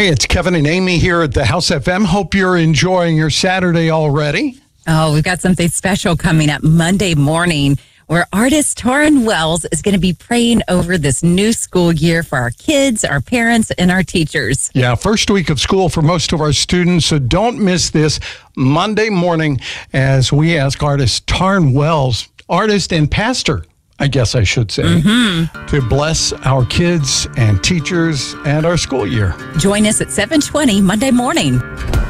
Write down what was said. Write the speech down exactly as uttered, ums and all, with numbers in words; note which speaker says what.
Speaker 1: Hey, it's Kevin and Amy here at the House F M. Hope you're enjoying your Saturday already.
Speaker 2: Oh, we've got something special coming up Monday morning where artist Taryn Wells is going to be praying over this new school year for our kids, our parents, and our teachers.
Speaker 1: Yeah, first week of school for most of our students, so don't miss this Monday morning as we ask artist Taryn Wells, artist and pastor, I guess I should say, mm-hmm. to bless our kids and teachers and our school year.
Speaker 2: Join us at seven twenty Monday morning.